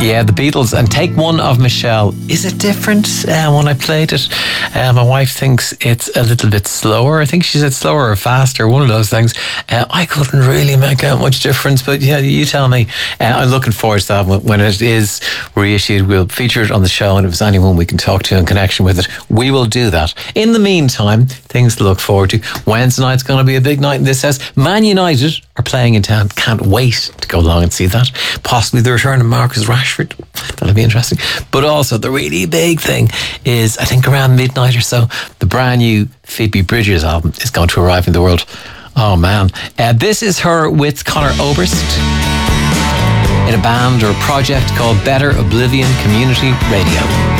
Yeah, the Beatles and Take One of Michelle. Is it different when I played it? My wife thinks it's a little bit slower. I think she said slower or faster, one of those things. I couldn't really make out much difference, but yeah, you tell me. I'm looking forward to that when it is reissued. We'll feature it on the show, and if there's anyone we can talk to in connection with it, we will do that. In the meantime, things to look forward to. Wednesday night's going to be a big night in this house. Man United are playing in town. Can't wait to go along and see that. Possibly the return of Marcus Rashford. That'll be interesting. But also the really big thing is, I think around midnight or so, the brand new Phoebe Bridgers album is going to arrive in the world. Oh man. This is her with Conor Oberst in a band or a project called Better Oblivion Community Radio.